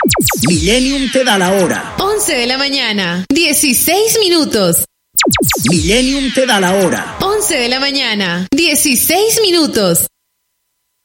Millennium te da la hora. 11 de la mañana, 16 minutos. Millennium te da la hora. 11 de la mañana, 16 minutos.